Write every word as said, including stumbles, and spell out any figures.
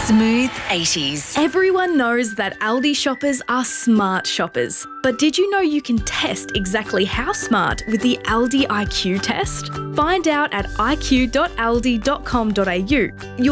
Smooth eighties. Everyone knows that Aldi shoppers are smart shoppers. But did you know you can test exactly how smart with the Aldi I Q test? Find out at i q dot aldi dot com dot a u.